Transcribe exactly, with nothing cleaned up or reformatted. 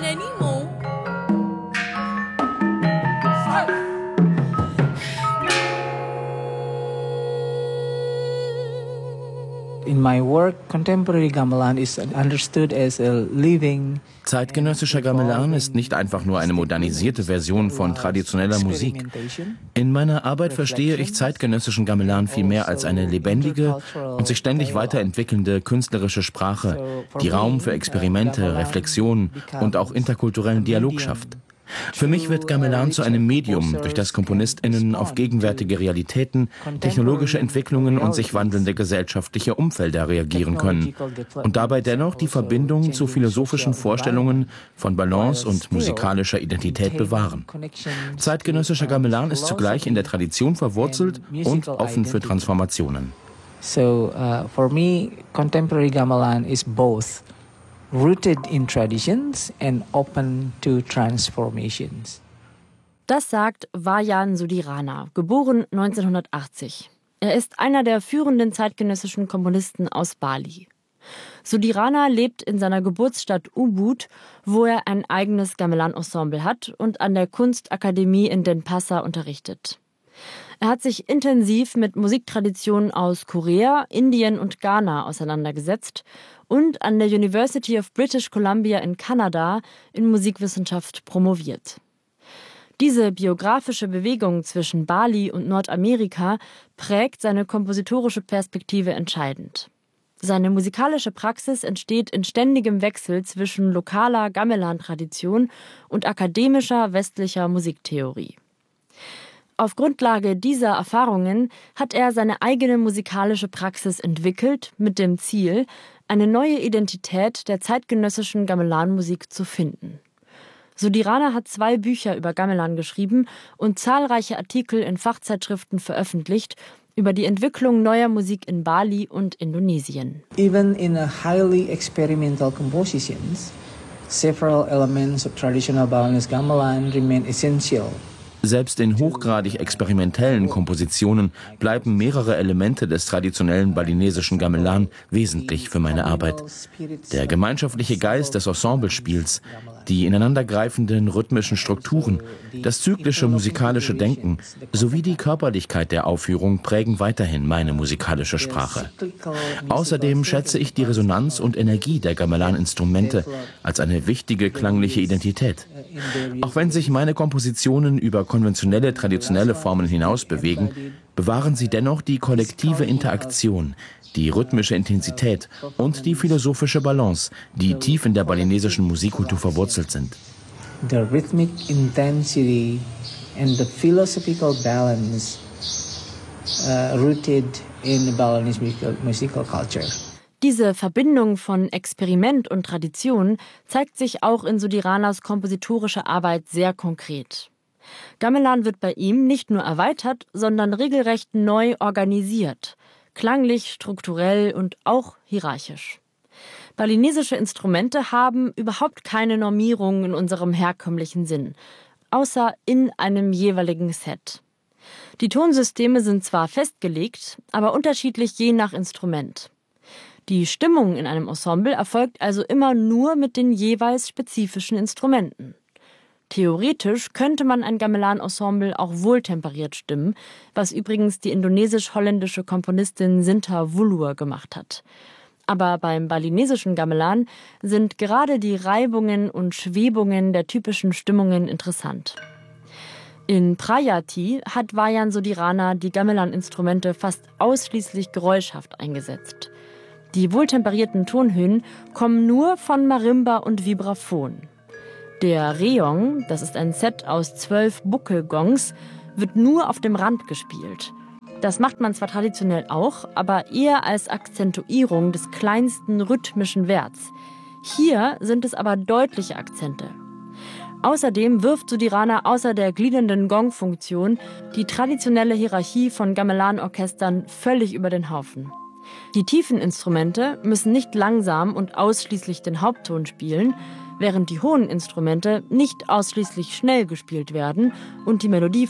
anymore. In my work, contemporary gamelan is understood as a living. Zeitgenössischer Gamelan ist nicht einfach nur eine modernisierte Version von traditioneller Musik. In meiner Arbeit verstehe ich zeitgenössischen Gamelan vielmehr als eine lebendige und sich ständig weiterentwickelnde künstlerische Sprache, die Raum für Experimente, Reflexion und auch interkulturellen Dialog schafft. Für mich wird Gamelan zu einem Medium, durch das KomponistInnen auf gegenwärtige Realitäten, technologische Entwicklungen und sich wandelnde gesellschaftliche Umfelder reagieren können und dabei dennoch die Verbindung zu philosophischen Vorstellungen von Balance und musikalischer Identität bewahren. Zeitgenössischer Gamelan ist zugleich in der Tradition verwurzelt und offen für Transformationen. So, uh, for me, contemporary gamelan is both rooted in traditions and open to transformations. Das sagt Vayan Sudirana, geboren neunzehnhundertachtzig. Er ist einer der führenden zeitgenössischen Komponisten aus Bali. Sudirana lebt in seiner Geburtsstadt Ubud, wo er ein eigenes Gamelan-Ensemble hat und an der Kunstakademie in Denpasar unterrichtet. Er hat sich intensiv mit Musiktraditionen aus Korea, Indien und Ghana auseinandergesetzt und an der University of British Columbia in Kanada in Musikwissenschaft promoviert. Diese biografische Bewegung zwischen Bali und Nordamerika prägt seine kompositorische Perspektive entscheidend. Seine musikalische Praxis entsteht in ständigem Wechsel zwischen lokaler Gamelan-Tradition und akademischer westlicher Musiktheorie. Auf Grundlage dieser Erfahrungen hat er seine eigene musikalische Praxis entwickelt, mit dem Ziel, eine neue Identität der zeitgenössischen Gamelan-Musik zu finden. Sudirana hat zwei Bücher über Gamelan geschrieben und zahlreiche Artikel in Fachzeitschriften veröffentlicht über die Entwicklung neuer Musik in Bali und Indonesien. Even in a highly experimental compositions, several elements of traditional Balinese gamelan remain essential. Selbst in hochgradig experimentellen Kompositionen bleiben mehrere Elemente des traditionellen balinesischen Gamelan wesentlich für meine Arbeit. Der gemeinschaftliche Geist des Ensemblespiels, die ineinandergreifenden rhythmischen Strukturen, das zyklische musikalische Denken sowie die Körperlichkeit der Aufführung prägen weiterhin meine musikalische Sprache. Außerdem schätze ich die Resonanz und Energie der Gamelan-Instrumente als eine wichtige klangliche Identität. Auch wenn sich meine Kompositionen über konventionelle, traditionelle Formen hinaus bewegen, bewahren sie dennoch die kollektive Interaktion, die rhythmische Intensität und die philosophische Balance, die tief in der balinesischen Musikkultur verwurzelt sind. The rhythmic intensity and the philosophical balance uh, rooted in the Balinese musical, musical culture. Diese Verbindung von Experiment und Tradition zeigt sich auch in Sudiranas kompositorischer Arbeit sehr konkret. Gamelan wird bei ihm nicht nur erweitert, sondern regelrecht neu organisiert, klanglich, strukturell und auch hierarchisch. Balinesische Instrumente haben überhaupt keine Normierung in unserem herkömmlichen Sinn, außer in einem jeweiligen Set. Die Tonsysteme sind zwar festgelegt, aber unterschiedlich je nach Instrument. Die Stimmung in einem Ensemble erfolgt also immer nur mit den jeweils spezifischen Instrumenten. Theoretisch könnte man ein Gamelan-Ensemble auch wohltemperiert stimmen, was übrigens die indonesisch-holländische Komponistin Sinta Wulur gemacht hat. Aber beim balinesischen Gamelan sind gerade die Reibungen und Schwebungen der typischen Stimmungen interessant. In Prayati hat Vayan Sudirana die Gamelan-Instrumente fast ausschließlich geräuschhaft eingesetzt. Die wohltemperierten Tonhöhen kommen nur von Marimba und Vibraphon. Der Reong, das ist ein Set aus zwölf Buckelgongs, wird nur auf dem Rand gespielt. Das macht man zwar traditionell auch, aber eher als Akzentuierung des kleinsten rhythmischen Werts. Hier sind es aber deutliche Akzente. Außerdem wirft Sudirana außer der gliedernden Gong-Funktion die traditionelle Hierarchie von Gamelan-Orchestern völlig über den Haufen. Die tiefen Instrumente müssen nicht langsam und ausschließlich den Hauptton spielen, während die hohen Instrumente nicht ausschließlich schnell gespielt werden und die Melodie